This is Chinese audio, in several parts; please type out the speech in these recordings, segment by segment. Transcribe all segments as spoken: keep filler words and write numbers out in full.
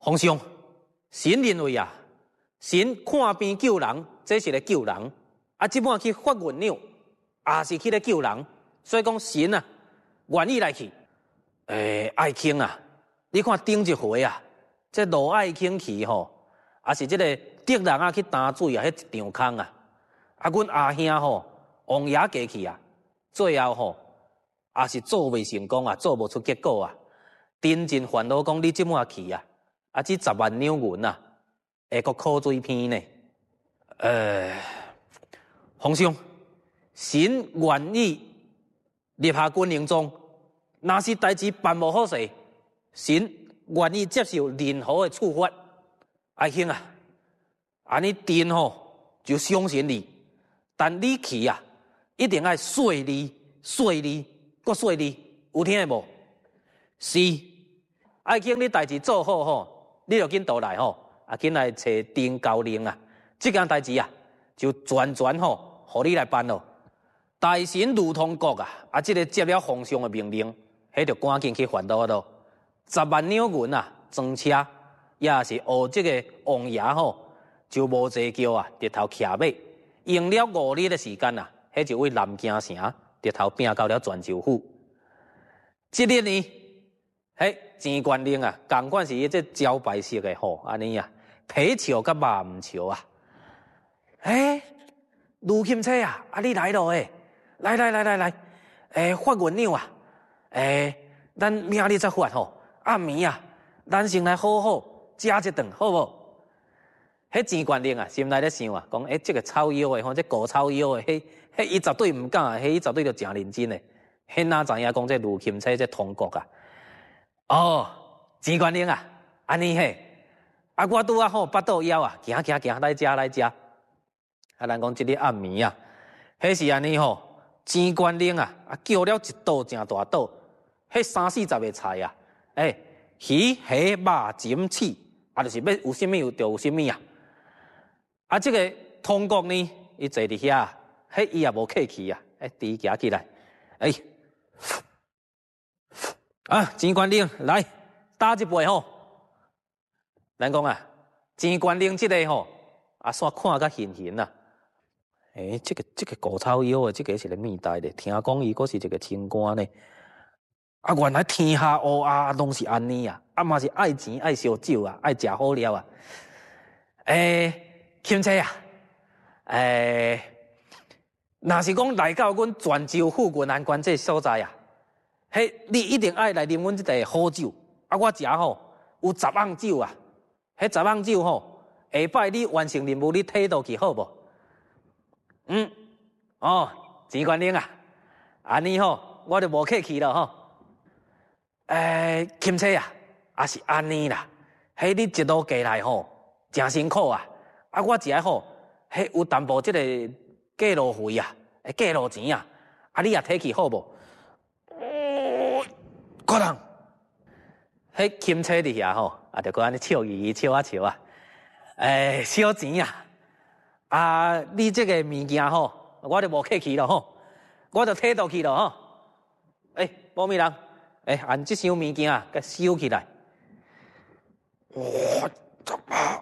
皇上，神认为啊，神看病救人，这是咧救人，啊，即摆去发月鸟，也是去咧救人，所以讲神啊，愿意来去。诶、欸，爱卿啊，你看顶一回啊，这罗爱卿去吼，也是这个敌人啊去担水啊，迄一场空啊，啊，阮阿兄吼，王爷家去啊，最后吼，也是做未成功啊，做无出结果啊，真正烦恼讲你即摆去啊。啊！这十万两银啊，会阁苦水片呢？呃，皇上，神愿意立下军令状，若是代志办无好势，神愿意接受任何的处罚。爱卿啊，安尼定吼就相信你，但你去啊，一定要顺利、顺利、阁顺利，有听无？是，爱卿你代志做好吼。你就紧倒来吼，啊，紧来找丁高令啊！这件代志啊，就全全吼，互你来办咯。大神如通国啊，啊，这个接了皇上的命令，迄就赶紧去烦恼咯。十万两银啊，装车，也是学这个王爷吼，就无坐轿啊，直头骑马，用了五日的时间啊，迄就为南京城直头拼到了泉州府。这日呢？嘿，钱官令啊，同款是迄只招牌式的吼，安尼啊，皮笑甲肉毋笑啊。诶，卢钦车啊，啊你来咯诶，来来来来来，诶，发月鸟啊，诶，咱明日再发吼，暗暝啊，咱先来好好食一顿，好无？迄钱官令啊，心内咧想啊，讲诶，这个草药诶吼，这古草药诶，迄迄伊绝对毋敢啊，迄伊绝对就诚认真诶，迄哪知影讲这卢钦车这通国啊？哦，钱官令啊，安尼嘿，啊，我拄啊吼，巴肚枵啊，行行行，来食来食。啊，咱讲即个暗暝啊，迄是安尼吼，钱官令啊，啊叫了一道真大道，迄三四十个菜啊，诶、欸，鱼、虾、肉、金翅，啊，就是要有啥物就有啥物啊。啊，即、这个通国呢，伊坐伫遐，迄伊也无客气啊，诶、欸，猪行起来，诶、欸。啊，钱官令来打一杯吼！咱讲啊，钱官令这个吼，啊煞看甲现形啊。诶、欸，这个这个古草药啊，这个是个秘代的，听讲伊阁是一个清官呢。啊，原来天下乌鸦拢是安尼啊，啊嘛是爱钱爱烧酒啊，爱食好料啊。诶、欸，钦差啊，诶、欸，若是讲来到阮泉州府云安关这所在啊。嘿，你一定爱来啉阮即个好酒，啊，我食吼有十盎酒啊，迄十盎酒吼，下摆你完成任务，你摕倒去好无？嗯，哦，钱官令啊，安尼吼，我就无客气了吼。诶，钦差啊，也是安尼啦，迄你一路过来吼，诚辛苦啊，啊，我食吼，迄有淡薄即个过路费啊，诶，过路钱啊，啊，你也摕去好无？可能，迄钦差伫遐吼，啊，就搁安尼笑伊笑啊笑啊，诶、欸，小钱啊，啊，你这个物件吼，我就无客气了吼，我就摕倒去了吼。诶、欸，保密人，诶、欸，按即箱物件啊，甲收起来。我操！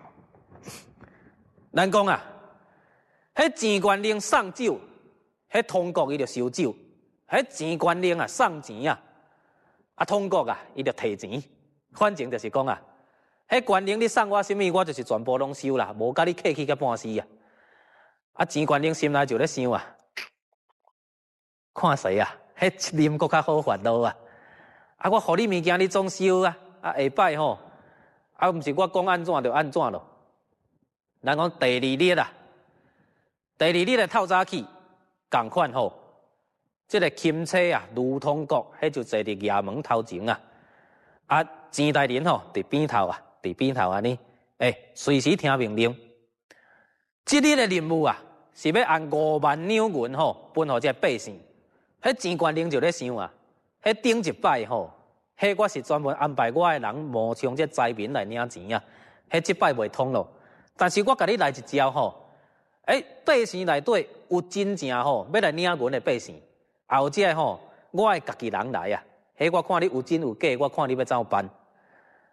咱讲啊，迄钱官令送酒，迄通国伊就收酒，迄钱官令啊送钱啊。啊，通国啊，伊就摕钱，反正就是讲啊，迄官令你送我啥物，我就是全部拢收啦，无甲你客气甲半死啊。啊，钱官令心内就咧想啊，看谁啊，迄啉搁较好烦恼啊。啊，我互你物件你总收啊，啊下摆吼，啊毋是我讲安怎就安怎咯。咱讲第二日啊，第二日的透早起，共款吼。这个钦差啊，卢通国，迄就坐伫衙门头前啊，啊，钱大人吼伫边头啊，伫边头安尼，诶，随时听命令。即日的任务啊，是要按五万两银吼，分互这百姓。迄钱官令就咧想啊，迄顶一摆吼，迄我是专门安排我的人冒充这灾民来领钱啊，迄即摆袂通咯。但是我甲你来一招吼，诶，百姓内底有真正吼要来领银的百姓。后者吼，我爱家己人来啊！迄我看你有真有假，我看你要怎办？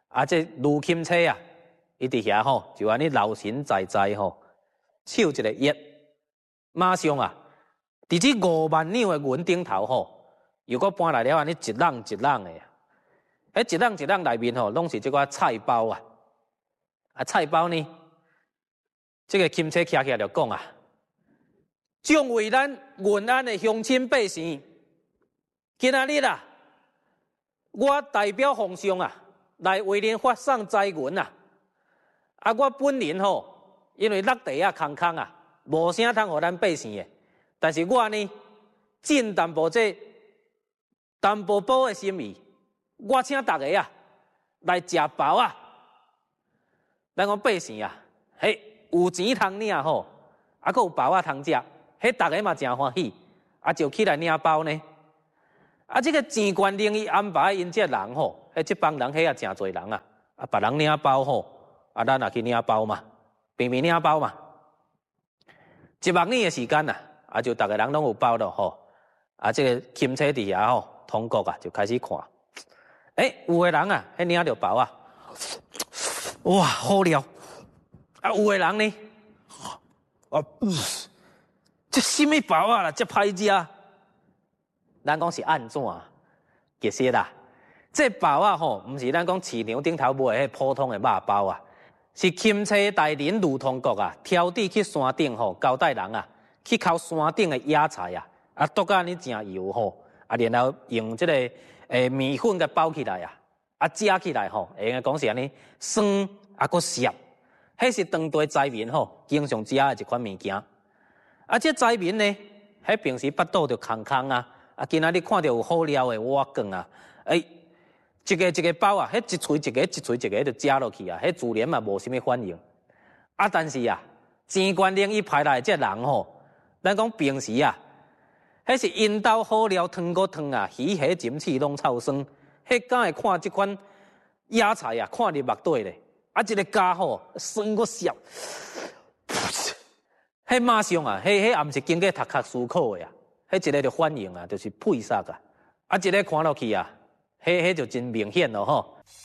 啊，这卢钦车啊，伊伫遐吼，就安尼老神在在吼，手一个一，马上啊，伫这五万两的银顶头吼，又搁搬来了安尼一浪一浪的啊，迄一浪一浪内面吼，拢是即个菜包啊，啊菜包呢，这个钦车徛起来就讲啊，将为咱云安的乡亲百姓，今仔日啊，我代表皇上啊。来为您发送财源啊！啊，我本人吼，因为落地啊空空啊，无啥通互咱百姓的。但是我呢，尽淡薄这淡薄薄的心意，我请大家啊来食饱啊！咱讲百姓啊，嘿，有钱通领吼，啊，搁有饱啊通食，迄大家嘛真欢喜，啊，就起来领包呢。啊，这个钱官令伊安排因这人吼，迄这帮人迄也真侪人啊，啊，别人领包吼，啊，咱也去领包嘛，平平领包嘛。一万年的时间呐，啊，就逐个人拢有包了吼，啊，这个钦车伫遐吼，通过啊，就开始看，诶、欸，有的人啊，迄领着包啊，哇，好料，啊，有的人呢，啊，这什么包啊啦，这歹食。咱讲是安怎啊？其实啦，这包啊吼，毋是咱讲市场顶头买的迄普通的肉包啊，是钦车带领路通国啊，挑地去山顶吼，交代人啊，去靠山顶的野菜啊，啊剁甲安尼真油吼，啊然后用这个诶面粉甲包起来啊，啊炸起来吼，会用讲是安尼酸啊搁涩，迄是当地灾民吼经常食的一款物件。啊，这灾民呢，迄平时腹肚就空空啊。啊，今仔日看到有好料的蛙卷啊，哎、欸，一个一个包啊，迄一锤一个，一锤一个就加落去啊，迄自然嘛无啥物反应。啊，但是啊，钱官令伊派来这人吼，咱讲平时啊，迄是因兜好料汤锅汤啊，鱼虾锦翅拢臭酸，迄敢会看即款野菜啊，看入目底咧，啊，一个加吼酸个涩，迄马上啊，迄迄也毋是经过读壳思考的啊。迄一个就反应啊，就是配煞啊，啊一个看落去啊，迄迄就真明显咯吼。